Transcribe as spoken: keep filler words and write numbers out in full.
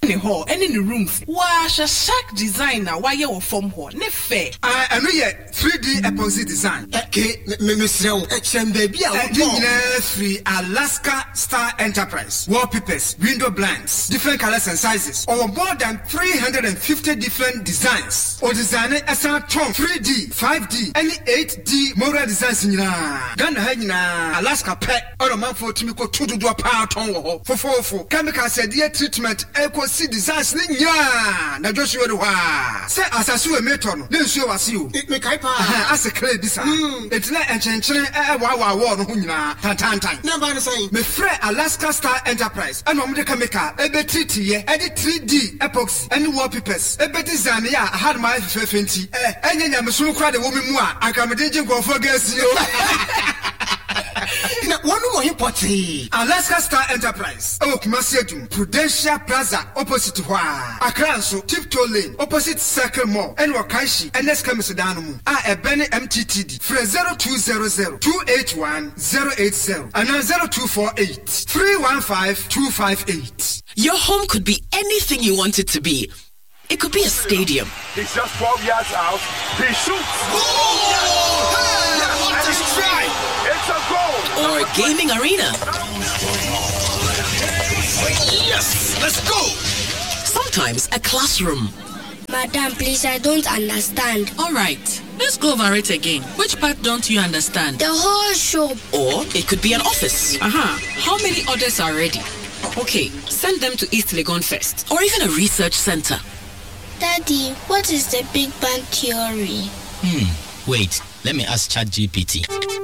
Any hall, any in the rooms. Wash a shark designer, why you form hall, ne fair. I know yet three D epoxy design. Okay, Miss Row, action baby. Free Alaska Star Enterprise. Wallpapers, window blinds, different colors and sizes. Or more than three hundred fifty different designs. Or designer as a tom three D, five D, any eight D moral designs in Ghana Hagina, Alaska pet, or a man for Timiko to do a power tongue for four for chemical said dear treatment, echo see designs. Yeah, now just you are. Say, as I saw a meton, then show us you. It make I as a clay design. It's not a change. I wow, war, Huna, Tantan. Never saying, me friend Alaska Star Enterprise, and Omega Maker, a bit treaty, edit three D epoxy, and wallpapers, a bit design. Yeah, I had my fifty, and then I'm so crowded woman. I come to go for guess you. One more important Alaska Star Enterprise. Oh, Kumasiadum, Prudential Plaza, opposite to Hua. Akranso, Tiptoe Lane, opposite Circle Mall, and Wakaishi, and Nescamisadanamu. Ah, a Benny M T T D. Fre zero two zero zero two eight one zero eight zero and zero two four eight three one five two five eight. Your home could be anything you want it to be. It could be a stadium. He's just twelve yards out. He shoots. Oh! Hey! Yes, what a strike! It's a goal. Or a gaming arena. Yes, let's go. Sometimes a classroom. Madam, please, I don't understand. All right, let's go over it again. Which part don't you understand? The whole shop. Or it could be an office. Uh-huh. How many orders are ready? Okay, send them to East Legon first. Or even a research center. Daddy, what is the Big Bang Theory? Hmm, wait, let me ask ChatGPT.